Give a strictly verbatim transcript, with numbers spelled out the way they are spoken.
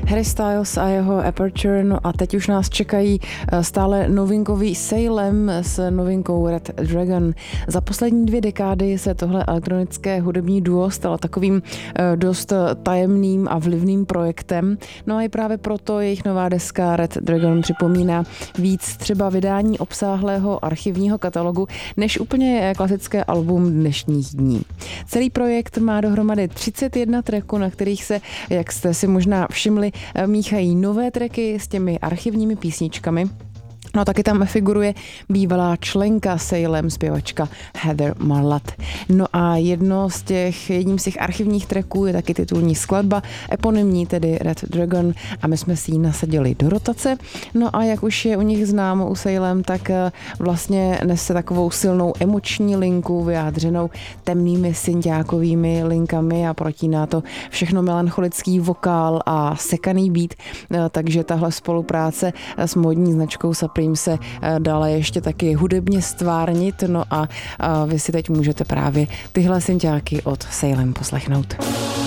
Harry Styles a jeho Aperture, no a teď už nás čekají stále novinkový Salem s novinkou Red Dragon. Za poslední dvě dekády se tohle elektronické hudební duo stalo takovým dost tajemným a vlivným projektem, no a i právě proto jejich nová deska Red Dragon připomíná víc třeba vydání obsáhlého archivního katalogu, než úplně klasické album dnešních dní. Celý projekt má dohromady třicet jedna tracků, na kterých se, jak jste si možná všimli, míchají nové tracky s těmi archivními písničkami. No a taky tam figuruje bývalá členka Salem, zpěvačka Heather Marlatt. No a jedno z těch, jedním z těch archivních tracků je taky titulní skladba, eponymní tedy Red Dragon, a my jsme si ji nasadili do rotace. No a jak už je u nich známo u Salem, tak vlastně nese takovou silnou emoční linku vyjádřenou temnými synťákovými linkami a protíná to všechno melancholický vokál a sekaný beat, takže tahle spolupráce s módní značkou Supreme se dále ještě taky hudebně stvárnit, no a, a vy si teď můžete právě tyhle synťáky od Salem poslechnout.